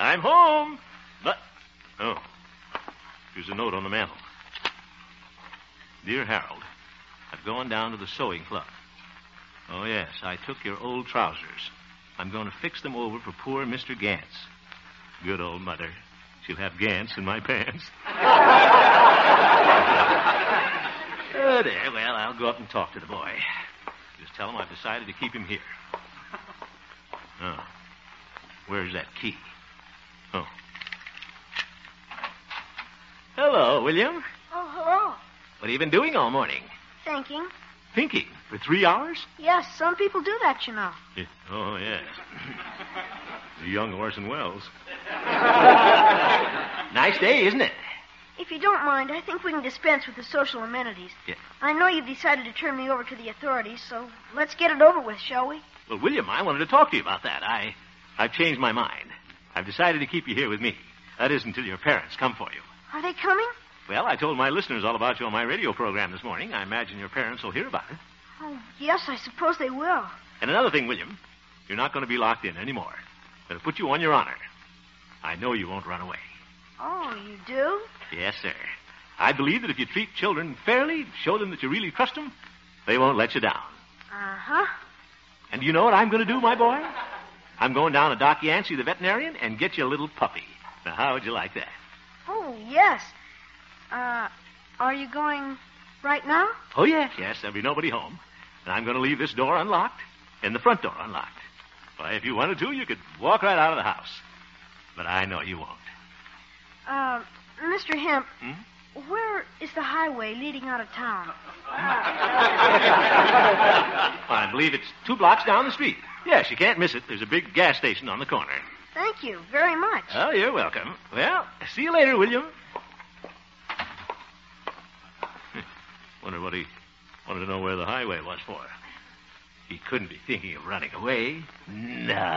I'm home. But, here's a note on the mantel. Dear Harold, I've gone down to the sewing club. Oh, yes, I took your old trousers. I'm going to fix them over for poor Mr. Gantz. Good old mother. She'll have Gantz in my pants. Oh, there. Well, I'll go up and talk to the boy. Just tell him I've decided to keep him here. Oh. Where's that key? Oh. Hello, William. Oh, hello. What have you been doing all morning? Thinking. Thinking? For 3 hours? Yes, some people do that, you know. Oh, yes. The young Orson Welles. Nice day, isn't it? If you don't mind, I think we can dispense with the social amenities. Yeah. I know you've decided to turn me over to the authorities, so let's get it over with, shall we? Well, William, I wanted to talk to you about that. I've changed my mind. I've decided to keep you here with me. That is until your parents come for you. Are they coming? Well, I told my listeners all about you on my radio program this morning. I imagine your parents will hear about it. Oh, yes, I suppose they will. And another thing, William, you're not going to be locked in anymore. They'll put you on your honor. I know you won't run away. Oh, you do? Yes, sir. I believe that if you treat children fairly, show them that you really trust them, they won't let you down. Uh-huh. And do you know what I'm going to do, my boy? I'm going down to Doc Yancey, the veterinarian, and get you a little puppy. Now, how would you like that? Oh, yes. Are you going right now? Oh, yes. There'll be nobody home. And I'm going to leave this door unlocked and the front door unlocked. Why, if you wanted to, you could walk right out of the house. But I know you won't. Mr. Hemp, where is the highway leading out of town? I believe it's 2 blocks down the street. Yes, you can't miss it. There's a big gas station on the corner. Thank you very much. Oh, you're welcome. Well, see you later, William. Wonder what he wanted to know where the highway was for. He couldn't be thinking of running away. No.